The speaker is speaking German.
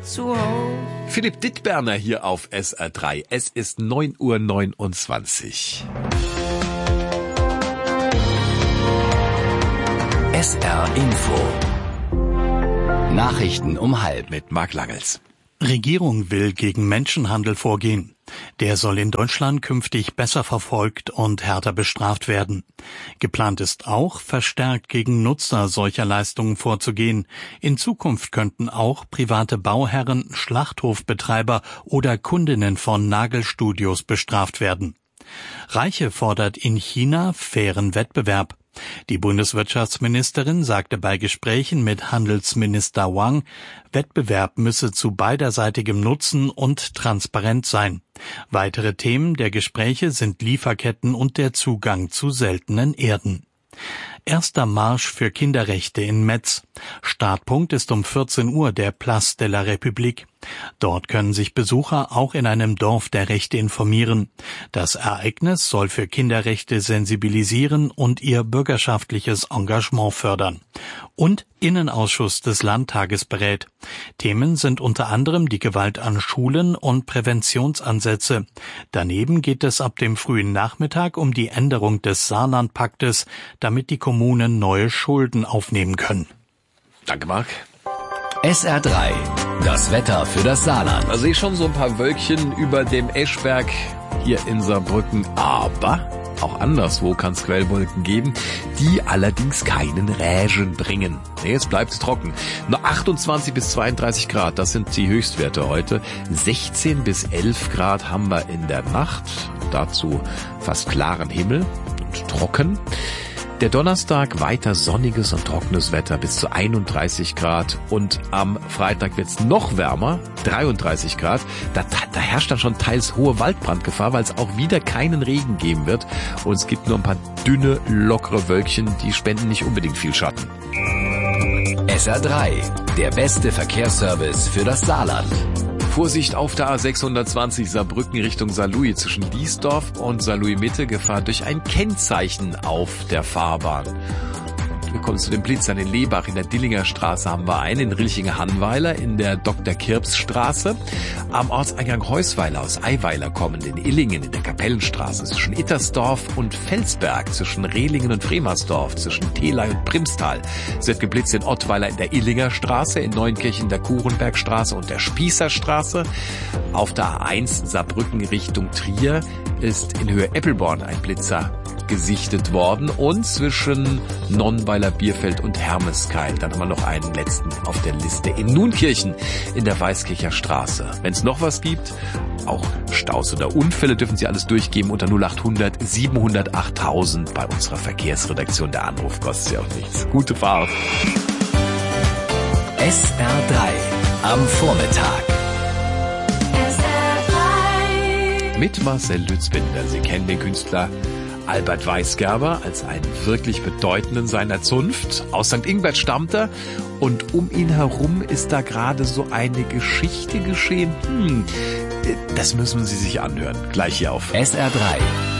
zu Hause. Philipp Dittberner hier auf SR3. Es ist 9:29 Uhr. SR Info. Nachrichten um 12:30 Mit Marc Langels. Regierung will gegen Menschenhandel vorgehen. Der soll in Deutschland künftig besser verfolgt und härter bestraft werden. Geplant ist auch, verstärkt gegen Nutzer solcher Leistungen vorzugehen. In Zukunft könnten auch private Bauherren, Schlachthofbetreiber oder Kundinnen von Nagelstudios bestraft werden. Reiche fordert in China fairen Wettbewerb. Die Bundeswirtschaftsministerin sagte bei Gesprächen mit Handelsminister Wang, Wettbewerb müsse zu beiderseitigem Nutzen und transparent sein. Weitere Themen der Gespräche sind Lieferketten und der Zugang zu seltenen Erden. Erster Marsch für Kinderrechte in Metz. Startpunkt ist um 14 Uhr der Place de la République. Dort können sich Besucher auch in einem Dorf der Rechte informieren. Das Ereignis soll für Kinderrechte sensibilisieren und ihr bürgerschaftliches Engagement fördern. Und Innenausschuss des Landtages berät. Themen sind unter anderem die Gewalt an Schulen und Präventionsansätze. Daneben geht es ab dem frühen Nachmittag um die Änderung des Saarlandpaktes, damit die Kommunen neue Schulden aufnehmen können. Danke, Marc. SR3. Das Wetter für das Saarland. Da sehe ich schon so ein paar Wölkchen über dem Eschberg hier in Saarbrücken, aber auch anderswo kann es Quellwolken geben, die allerdings keinen Regen bringen. Nee, es bleibt trocken. Nur 28 bis 32 Grad, das sind die Höchstwerte heute. 16 bis 11 Grad haben wir in der Nacht. Dazu fast klaren Himmel und trocken. Der Donnerstag weiter sonniges und trockenes Wetter bis zu 31 Grad und am Freitag wird's noch wärmer, 33 Grad. Da herrscht dann schon teils hohe Waldbrandgefahr, weil es auch wieder keinen Regen geben wird und es gibt nur ein paar dünne, lockere Wölkchen, die spenden nicht unbedingt viel Schatten. SR3, der beste Verkehrsservice für das Saarland. Vorsicht auf der A620 Saarbrücken Richtung Saarlouis zwischen Liesdorf und Saarlouis Mitte, Gefahr durch ein Kennzeichen auf der Fahrbahn. Wir kommen zu den Blitzern in Lebach. In der Dillinger Straße haben wir einen, in Rilchingen-Hannweiler, in der Dr. Kirps-Straße. Am Ortseingang Heusweiler aus Eiweiler kommend, in Illingen, in der Kapellenstraße, zwischen Ittersdorf und Felsberg, zwischen Rehlingen und Fremersdorf, zwischen Theley und Primstal. Es wird geblitzt in Ottweiler in der Illinger Straße, in Neunkirchen der Kuchenbergstraße und der Spießerstraße. Auf der A1 Saarbrücken Richtung Trier ist in Höhe Eppelborn ein Blitzer gesichtet worden und zwischen Nonnweiler, Bierfeld und Hermeskeil. Dann haben wir noch einen letzten auf der Liste in Nunkirchen in der Weißkircher Straße. Wenn es noch was gibt, auch Staus oder Unfälle, dürfen Sie alles durchgeben unter 0800 700 8000 bei unserer Verkehrsredaktion. Der Anruf kostet ja auch nichts. Gute Fahrt. SR3 am Vormittag. Mit Marcel Lützbinder. Sie kennen den Künstler Albert Weisgerber als einen wirklich bedeutenden seiner Zunft. Aus St. Ingbert stammt er und um ihn herum ist da gerade so eine Geschichte geschehen. Das müssen Sie sich anhören. Gleich hier auf SR3.